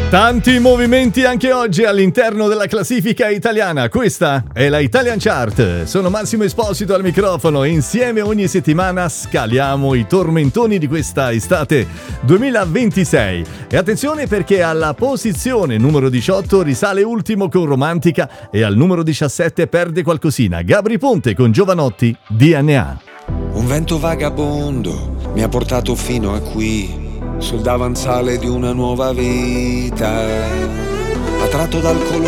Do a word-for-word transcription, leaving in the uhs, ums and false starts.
Tanti movimenti anche oggi all'interno della classifica italiana. Questa è la Italian Chart. Sono Massimo Esposito al microfono e insieme ogni settimana scaliamo i tormentoni di questa estate duemilaventisei. E attenzione, perché alla posizione numero diciotto risale Ultimo con Romantica e al numero diciassette perde qualcosina Gabry Ponte con Giovanotti, D N A. Un vento vagabondo mi ha portato fino a qui, sul davanzale di una nuova vita, attratto dal colore